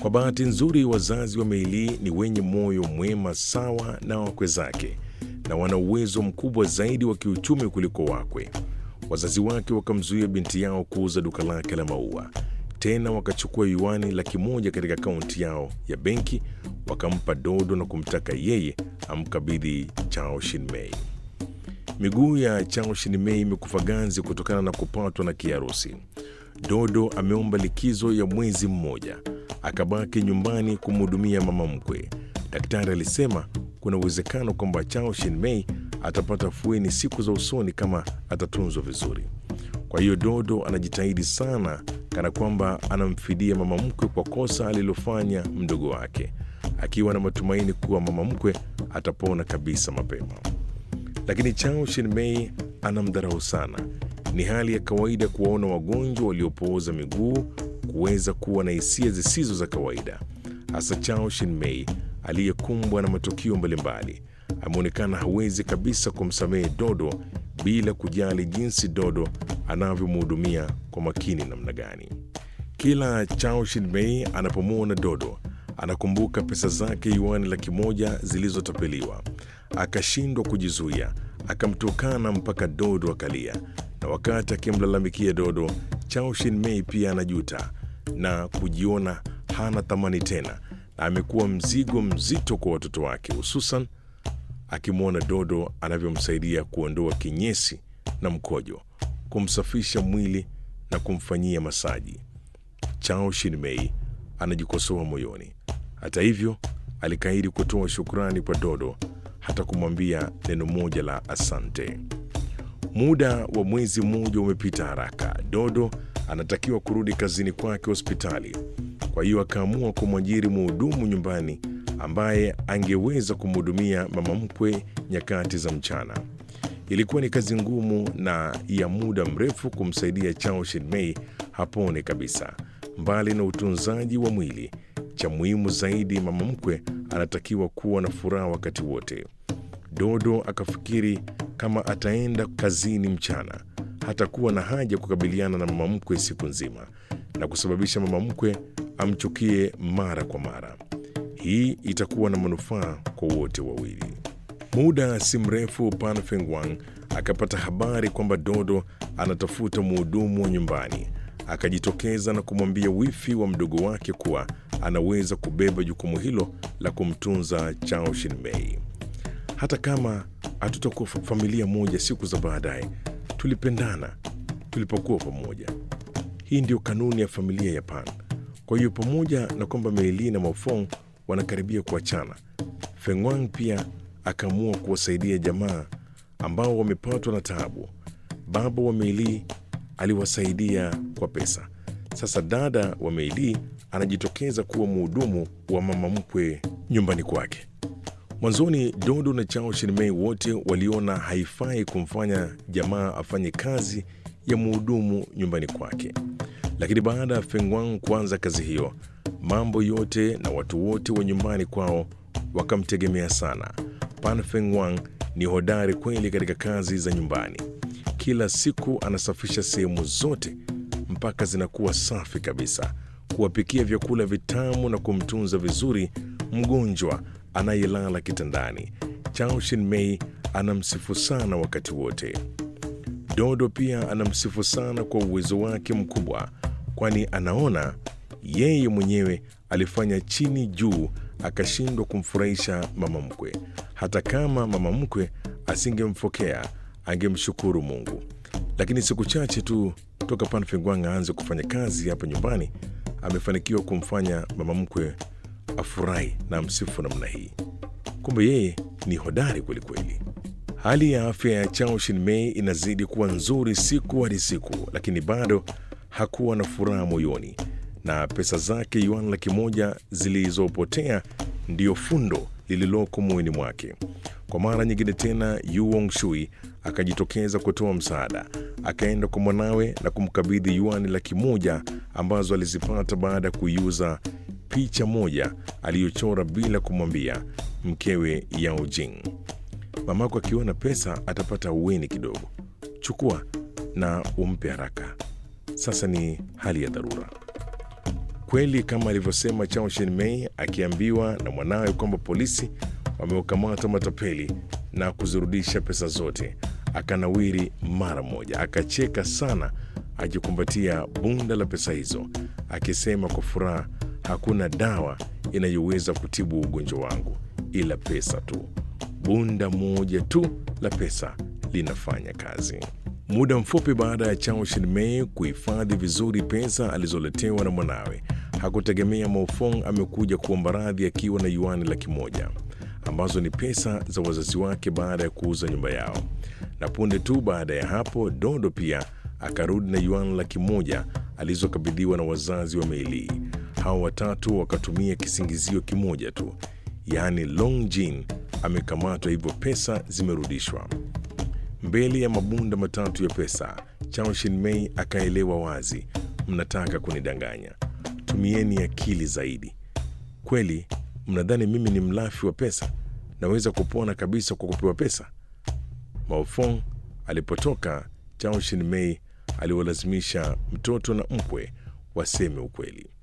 Kwa bahati nzuri, wazazi wa Meili ni wenye moyo mwema sawa na wakwe zake na wana uwezo mkubwa zaidi wa kiuchumi kuliko wakwe. Wazazi wake wakamzuia binti yao kuuza duka lake la maua. Tena wakachukua yuani 100,000 katika akaunti yao ya benki, wakampa Dodo na kumtaka yeye amkabidhi Chao Shin-mei. Miguu ya Chao Shin-mei imekufa ganzi kutokana na kupatwa na kiharusi. Dodo ameomba likizo ya mwezi mmoja, akabaki nyumbani kumhudumia mama mkwe. Daktari alisema kuna uwezekano kwamba Chao Shin-mei atapata afueni siku za usoni kama atatunzwa vizuri. Kwa hiyo Dodo anajitahidi sana, kana kwamba anamfidia mama mkwe kwa kosa alilofanya mdogo wake, akiwa na matumaini kuwa mama mkwe atapona kabisa mapema. Lakini Chao Shin-mei anamdharau sana. Ni hali ya kawaida kuwaona wagonjwa waliopooza miguu kuweza kuwa na hisia zisizo za kawaida, hasa Chao Shin-mei aliyekumbwa na matukio mbalimbali. Ameonekana hawezi kabisa kumsamehe Dodo bila kujali jinsi Dodo anavyomhudumia kwa makini namna gani. Kila Chao Shin-mei anapomwona Dodo anakumbuka pesa zake yuani 100,000 zilizotapeliwa. Akashindwa kujizuia, akamtukana mpaka Dodo akalia. Na wakati akimlalamikia Dodo, Chao Shin-mei pia anajuta na kujiona hana thamani tena, na amekuwa mzigo mzito kwa watoto wake, hususan akimwona Dodo anavyomsaidia kuondoa kinyesi na mkojo, kumsafisha mwili na kumfanyia masaji. Chao Shin-mei anajikosoa moyoni. Hata hivyo, alikaidi kutoa shukrani kwa Dodo, hata kumwambia neno moja la asante. Muda wa mwezi mmoja umepita haraka. Dodo anatakiwa kurudi kazini kwake hospitali. Kwa hiyo akaamua kumwajiri mhudumu nyumbani ambaye angeweza kumhudumia mama mkwe nyakati za mchana. Ilikuwa ni kazi ngumu na ya muda mrefu kumsaidia Chao Shin-mei hapone kabisa. Mbali na utunzaji wa mwili, cha muhimu zaidi, mama mkwe anatakiwa kuwa na furaha wakati wote. Dodo akafikiri kama ataenda kazini mchana, hatakuwa na haja kukabiliana na mama mkwe siku nzima na kusababisha mama mkwe amchukie mara kwa mara. Hii itakuwa na manufaa kwa wote wawili. Muda si mrefu, Pan Fengwang akapata habari kwamba Dodo anatafuta mhudumu wa nyumbani. Akajitokeza na kumwambia wifi wa mdogo wake kuwa anaweza kubeba jukumu hilo la kumtunza Chao Shin-mei. Hata kama hatutakuwa familia moja siku za baadaye, tulipendana tulipokuwa pamoja. Hii ndio kanuni ya familia ya Pan. Kwa hiyo pamoja na kwamba Meili na Maofong wanakaribia kuachana, Fengwang pia akaamua kuwasaidia jamaa ambao wamepatwa na taabu. Baba wa Meili aliwasaidia kwa pesa. Sasa dada wa Meili anajitokeza kuwa mhudumu wa mama mkwe nyumbani kwake. Mwanzoni Dodo na Chao Shin-mei wote waliona haifai kumfanya jamaa afanye kazi ya mhudumu nyumbani kwake. Lakini baada ya Fengwang kuanza kazi hiyo, mambo yote na watu wote wa nyumbani kwao wakamtegemea sana. Pan Fengwang ni hodari kweli katika kazi za nyumbani. Kila siku anasafisha sehemu zote mpaka zinakuwa safi kabisa, kuwapikia vyakula vitamu na kumtunza vizuri mgonjwa anayelala kitandani. Chao Shin-mei anamsifu sana wakati wote. Dodo pia anamsifu sana kwa uwezo wake mkubwa, kwani anaona yeye mwenyewe alifanya chini juu akashindwa kumfurahisha mama mkwe. Hata kama mama mkwe asingemfokea, angemshukuru Mungu. Lakini siku chache tu toka Pan Fengwang aanze kufanya kazi hapa nyumbani, amefanikiwa kumfanya mama mkwe afurahi na msifu namna hii. Kumbe yeye ni hodari kweli kweli. Hali ya afya ya Chao Shin-mei inazidi kuwa nzuri siku hadi siku, lakini bado hakuwa na furaha moyoni, na pesa zake yuan 100,000 zilizopotea ndiyo fundo lililoko moyoni mwake. Kwa mara nyingine tena, Yu Wongshui akajitokeza kutoa msaada. Akaenda kwa mwanawe na kumkabidhi yuan 100,000 ambazo alizipata baada ya kuiuza picha moja aliyochora bila kumwambia mkewe Yao Jing. Mamako akiona pesa atapata uweni kidogo, chukua na umpe haraka, sasa ni hali ya dharura. Kweli kama alivyosema Chao Shin-mei akiambiwa na mwanawe kwamba polisi wameukamata matapeli na kuzirudisha pesa zote, akanawiri mara moja, akacheka sana akikumbatia bunda la pesa hizo, akisema kwa furaha, hakuna dawa inayoweza kutibu ugonjwa wangu ila pesa tu. Bunda moja tu la pesa linafanya kazi. Muda mfupi baada ya Chao Shin-mei kuhifadhi vizuri pesa alizoletewa na mwanawe, hakutegemea Mo Fong amekuja kuomba radhi akiwa na yuani 100,000 ambazo ni pesa za wazazi wake baada ya kuuza nyumba yao. Na punde tu baada ya hapo, Dodo pia akarudi na yuani 100,000 alizokabidhiwa na wazazi wa Mei Li. Hao watatu wakatumia kisingizio kimoja tu, yaani Long Jin amekamatwa, hivyo pesa zimerudishwa. Mbele ya mabunda matatu ya pesa, Chao Shin-mei akaelewa wazi, mnataka kunidanganya. Tumieni akili zaidi. Kweli mnadhani mimi ni mlafi wa pesa? Naweza kupona kabisa kwa kupewa pesa? Mo Fong alipotoka, Chao Shin-mei aliwalazimisha mtoto na mkwe waseme ukweli.